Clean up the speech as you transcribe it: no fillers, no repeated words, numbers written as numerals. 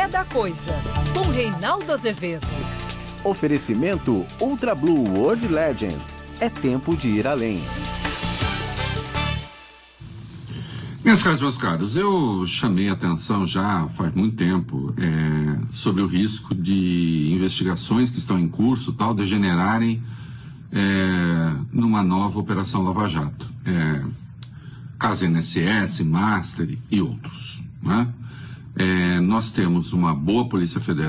É da Coisa, com Reinaldo Azevedo. Oferecimento Ultra Blue World Legend. É tempo de ir além. Minhas caras, meus caros, eu chamei a atenção já faz muito tempo sobre o risco de investigações que estão em curso tal degenerarem numa nova Operação Lava Jato. Caso INSS, Master e outros, né? Nós temos uma boa Polícia Federal.